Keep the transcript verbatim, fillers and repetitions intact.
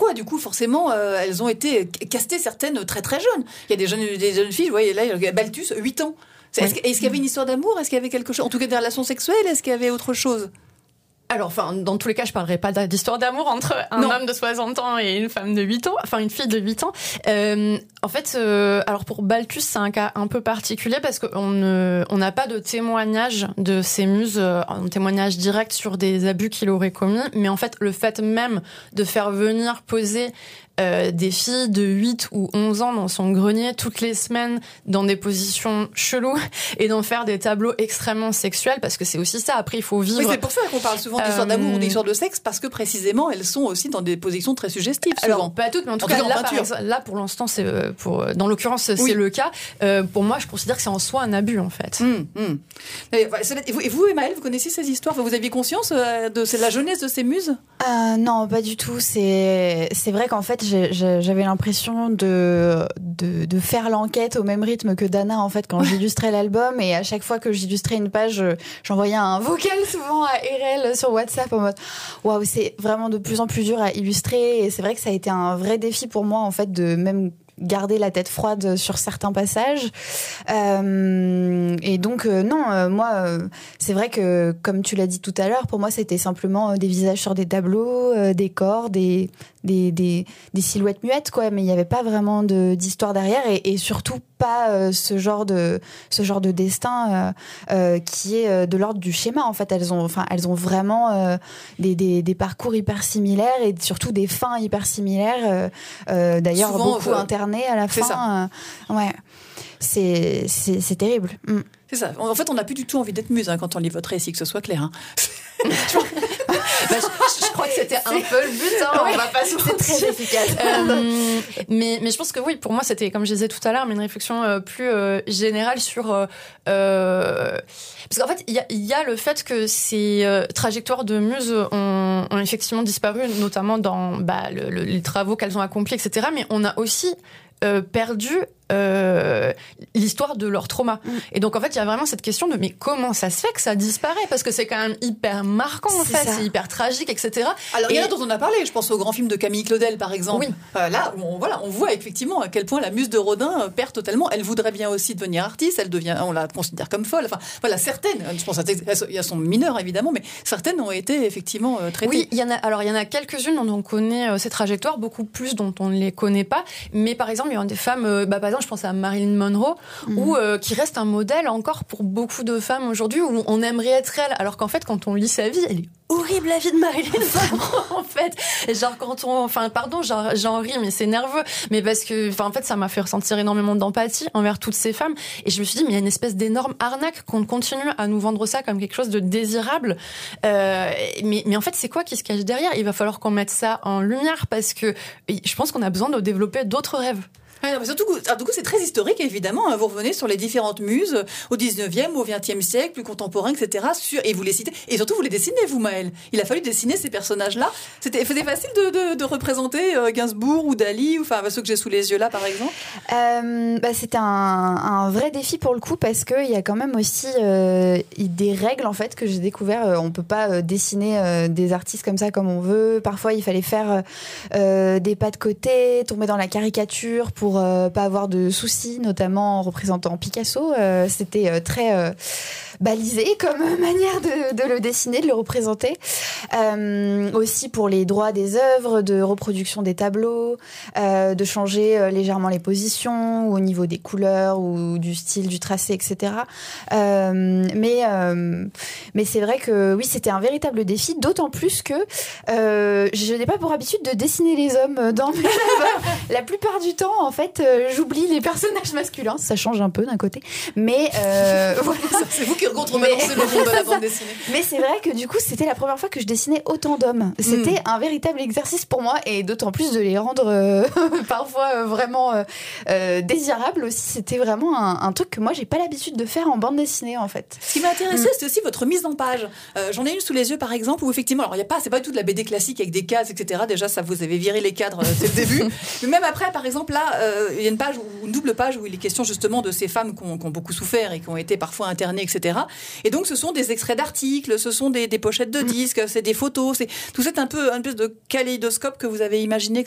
choix. Du coup, forcément, euh, elles ont été castées, certaines très très jeunes. Il y a des jeunes, des jeunes filles, vous voyez là, Balthus, huit ans. Est-ce, oui. est-ce qu'il y avait une histoire d'amour? Est-ce qu'il y avait quelque chose? En tout cas, des relations sexuelles? Est-ce qu'il y avait autre chose? Alors, enfin, dans tous les cas, je parlerai pas d'histoire d'amour entre un non. homme de soixante ans et une femme de huit ans, enfin une fille de huit ans. Euh, en fait, euh, alors pour Balthus, c'est un cas un peu particulier parce qu'on ne, on n'a pas de témoignage de ces muses, euh, un témoignage direct sur des abus qu'il aurait commis. Mais en fait, le fait même de faire venir poser Euh, des filles de huit ou onze ans dans son grenier toutes les semaines dans des positions cheloues et d'en faire des tableaux extrêmement sexuels parce que c'est aussi ça, après il faut vivre. Oui, c'est pour ça qu'on parle souvent d'histoires euh... d'amour ou d'histoires de sexe parce que précisément elles sont aussi dans des positions très suggestives souvent. Alors pas toutes mais en tout en cas, cas en là, par exemple, là pour l'instant c'est pour dans l'occurrence c'est oui. le cas. Euh, pour moi je considère que c'est en soi un abus en fait. Mmh, mmh. Et, vous, et vous Emmaëlle, vous connaissez ces histoires? Vous aviez conscience de, de la jeunesse de ces muses? euh, Non, pas du tout. C'est, c'est vrai qu'en fait j'avais l'impression de, de, de faire l'enquête au même rythme que Dana en fait quand j'illustrais l'album, et à chaque fois que j'illustrais une page j'envoyais un vocal souvent à Erel sur WhatsApp en mode waouh, c'est vraiment de plus en plus dur à illustrer, et c'est vrai que ça a été un vrai défi pour moi en fait de même garder la tête froide sur certains passages. Euh, et donc, euh, non, euh, moi, euh, c'est vrai que, comme tu l'as dit tout à l'heure, pour moi, c'était simplement euh, des visages sur des tableaux, euh, des corps, des, des, des, des silhouettes muettes, quoi. Mais il n'y avait pas vraiment de, d'histoire derrière, et, et surtout pas euh, ce genre de, ce genre de destin euh, euh, qui est euh, de l'ordre du schéma. En fait, elles ont, enfin, elles ont vraiment euh, des, des, des parcours hyper similaires et surtout des fins hyper similaires. Euh, euh, d'ailleurs, Souvent, beaucoup euh, internes à la fin. Ça. Euh, ouais, c'est, c'est, c'est terrible. Mm. C'est ça. En fait, on n'a plus du tout envie d'être muse hein, quand on lit votre récit, que ce soit clair. Hein. bah, je, je crois que c'était un peu le but, hein, ouais, on va pas se mentir. C'est très efficace. Euh, mais, mais je pense que oui, pour moi, c'était, comme je disais tout à l'heure, mais une réflexion euh, plus euh, générale sur... Euh, euh, parce qu'en fait, il y a, y a le fait que ces euh, trajectoires de muses ont, ont effectivement disparu, notamment dans bah, le, le, les travaux qu'elles ont accomplis, et cetera. Mais on a aussi euh, perdu... Euh, l'histoire de leur trauma. Mmh. Et donc en fait il y a vraiment cette question de mais comment ça se fait que ça disparaît, parce que c'est quand même hyper marquant en c'est fait, ça. C'est hyper tragique, et cetera. Alors et... il y en a dont on a parlé, je pense au grand film de Camille Claudel par exemple. Oui. Euh, là on, voilà, on voit effectivement à quel point la muse de Rodin perd totalement. Elle voudrait bien aussi devenir artiste, elle devient, on la considère comme folle. Enfin voilà, certaines, je pense il y a son mineur évidemment, mais certaines ont été effectivement euh, traitées. Oui, il y en a. Alors il y en a quelques-unes dont on connaît euh, ces trajectoires, beaucoup plus dont on ne les connaît pas. Mais par exemple il y a des femmes, euh, bah, par exemple je pense à Marilyn Monroe, mmh. où, euh, qui reste un modèle encore pour beaucoup de femmes aujourd'hui, où on aimerait être elle, alors qu'en fait quand on lit sa vie, elle est horrible la vie de Marilyn Monroe en fait. Et genre quand on, enfin pardon, genre, j'en ris mais c'est nerveux, mais parce que, enfin en fait ça m'a fait ressentir énormément d'empathie envers toutes ces femmes, et je me suis dit mais il y a une espèce d'énorme arnaque qu'on continue à nous vendre ça comme quelque chose de désirable, euh, mais mais en fait c'est quoi qui se cache derrière? Il va falloir qu'on mette ça en lumière, parce que je pense qu'on a besoin de développer d'autres rêves. Ah, mais surtout, alors, du coup, c'est très historique, évidemment. Hein, vous revenez sur les différentes muses au dix-neuvième, au vingtième siècle, plus contemporain, et cetera. Sur, et vous les citez. Et surtout, vous les dessinez, vous, Maëlle. Il a fallu dessiner ces personnages-là. C'était, c'était facile de, de, de représenter euh, Gainsbourg ou Dali, ou enfin ceux que j'ai sous les yeux là, par exemple. Euh, bah, c'était un, un vrai défi pour le coup, parce que il y a quand même aussi euh, des règles en fait que j'ai découvert. Euh, on peut pas euh, dessiner euh, des artistes comme ça comme on veut. Parfois, il fallait faire euh, des pas de côté, tomber dans la caricature pour pour euh, pas avoir de soucis, notamment en représentant Picasso. Euh, c'était euh, très euh, balisé comme manière de, de le dessiner, de le représenter. Euh, aussi pour les droits des œuvres, de reproduction des tableaux, euh, de changer euh, légèrement les positions, ou au niveau des couleurs, ou du style, du tracé, et cetera. Euh, mais, euh, mais c'est vrai que oui, c'était un véritable défi, d'autant plus que euh, je n'ai pas pour habitude de dessiner les hommes dans mes œuvres. La plupart du temps, en fait, fait, euh, j'oublie les personnages masculins. Ça change un peu d'un côté. Mais euh, voilà. C'est vous qui contrebalancez le monde de la bande dessinée. Mais c'est vrai que du coup, c'était la première fois que je dessinais autant d'hommes. C'était mmh. un véritable exercice pour moi, et d'autant plus de les rendre euh, parfois euh, vraiment euh, euh, désirables aussi. C'était vraiment un, un truc que moi, j'ai pas l'habitude de faire en bande dessinée, en fait. Ce qui m'a intéressé, mmh. c'est aussi votre mise en page. Euh, j'en ai une sous les yeux, par exemple, où effectivement, alors il y a pas, c'est pas tout de la B D classique avec des cases, et cetera. Déjà, ça vous avez viré les cadres, c'est le début. Mais même après, par exemple, là, euh, il y a une page, une double page où il est question justement de ces femmes qui ont, qui ont beaucoup souffert et qui ont été parfois internées, et cetera. Et donc, ce sont des extraits d'articles, ce sont des, des pochettes de disques, c'est des photos, c'est tout ça, un peu un peu de kaléidoscope que vous avez imaginé